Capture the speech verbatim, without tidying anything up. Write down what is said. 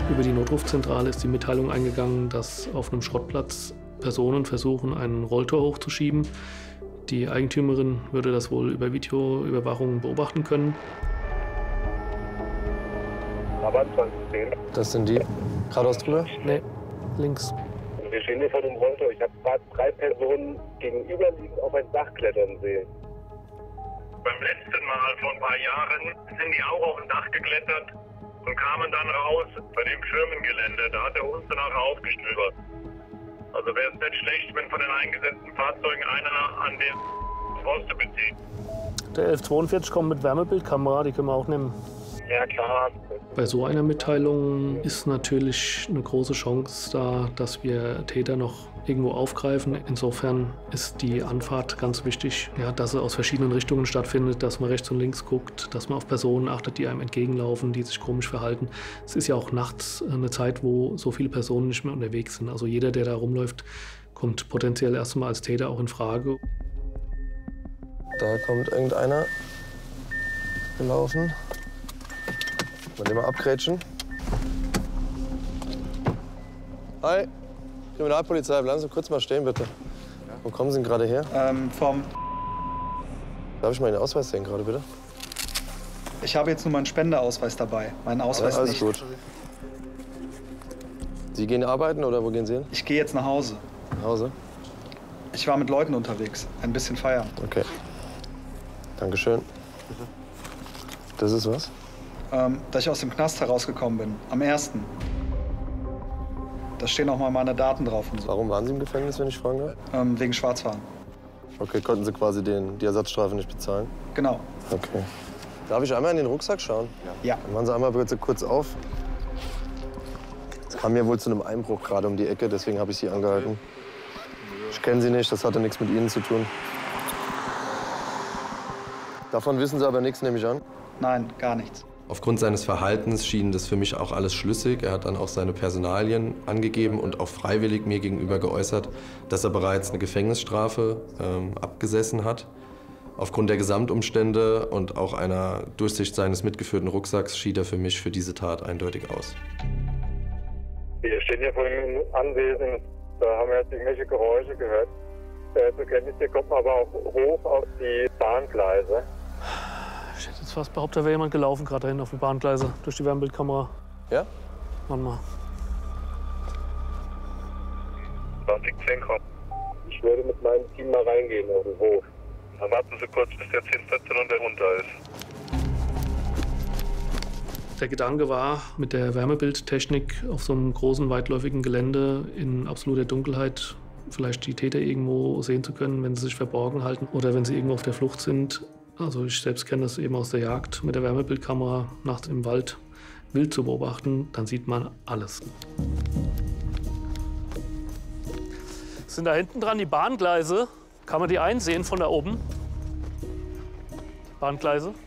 Über die Notrufzentrale ist die Mitteilung eingegangen, dass auf einem Schrottplatz Personen versuchen, ein Rolltor hochzuschieben. Die Eigentümerin würde das wohl über Videoüberwachung beobachten können. Das sind die. Geradeaus drüber? Nee, links. Wir stehen hier vor dem Rolltor. Ich habe gerade drei Personen gegenüberliegend auf ein Dach klettern sehen. Beim letzten Mal vor ein paar Jahren sind die auch auf ein Dach geklettert und kamen dann raus bei dem Firmengelände. Da hat er uns danach aufgestöbert. Also wäre es nicht schlecht, wenn von den eingesetzten Fahrzeugen einer an den Poste bezieht. Der elf zweiundvierzig kommt mit Wärmebildkamera, die können wir auch nehmen. Ja, klar. Bei so einer Mitteilung ist natürlich eine große Chance da, dass wir Täter noch irgendwo aufgreifen. Insofern ist die Anfahrt ganz wichtig, ja, dass sie aus verschiedenen Richtungen stattfindet, dass man rechts und links guckt, dass man auf Personen achtet, die einem entgegenlaufen, die sich komisch verhalten. Es ist ja auch nachts eine Zeit, wo so viele Personen nicht mehr unterwegs sind. Also jeder, der da rumläuft, kommt potenziell erstmal als Täter auch in Frage. Da kommt irgendeiner gelaufen. Mal den mal abgrätschen. Hi, Kriminalpolizei, bleiben Sie kurz mal stehen, bitte. Wo kommen Sie denn gerade her? Ähm, vom... Darf ich mal Ihren Ausweis sehen gerade, bitte? Ich habe jetzt nur meinen Spendeausweis dabei, meinen Ausweis Ja, alles nicht. gut. Sie gehen arbeiten oder wo gehen Sie hin? Ich gehe jetzt nach Hause. Nach Hause? Ich war mit Leuten unterwegs, ein bisschen feiern. Okay. Dankeschön. Das ist was? Ähm, dass ich aus dem Knast herausgekommen bin, am ersten Da stehen auch mal meine Daten drauf und so. Warum waren Sie im Gefängnis, wenn ich fragen darf? Ähm, wegen Schwarzfahren. Okay, konnten Sie quasi den, die Ersatzstrafe nicht bezahlen? Genau. Okay. Darf ich einmal in den Rucksack schauen? Ja. Dann machen Sie einmal bitte kurz auf. Es kam mir wohl zu einem Einbruch gerade um die Ecke, deswegen habe ich Sie angehalten. Ich kenne Sie nicht, das hatte nichts mit Ihnen zu tun. Davon wissen Sie aber nichts, nehme ich an? Nein, gar nichts. Aufgrund seines Verhaltens schien das für mich auch alles schlüssig. Er hat dann auch seine Personalien angegeben und auch freiwillig mir gegenüber geäußert, dass er bereits eine Gefängnisstrafe ähm, abgesessen hat. Aufgrund der Gesamtumstände und auch einer Durchsicht seines mitgeführten Rucksacks schied er für mich für diese Tat eindeutig aus. Wir stehen hier vor dem Anwesen. Da haben wir jetzt irgendwelche Geräusche gehört. Äh, zur Kenntnis hier kommt man aber auch hoch auf die Bahngleise. Ich hätte jetzt fast behauptet, da wäre jemand gelaufen, gerade dahin auf die Bahngleise, durch die Wärmebildkamera. Ja? Warte mal. zwanzig zehn kommt. Ich würde mit meinem Team mal reingehen auf den Hof. Dann warten Sie kurz, bis der zehn vierzehn und der runter ist. Der Gedanke war, mit der Wärmebildtechnik auf so einem großen, weitläufigen Gelände in absoluter Dunkelheit vielleicht die Täter irgendwo sehen zu können, wenn sie sich verborgen halten oder wenn sie irgendwo auf der Flucht sind. Also ich selbst kenne das eben aus der Jagd, mit der Wärmebildkamera nachts im Wald wild zu beobachten, dann sieht man alles. Sind da hinten dran die Bahngleise? Kann man die einsehen von da oben? Bahngleise?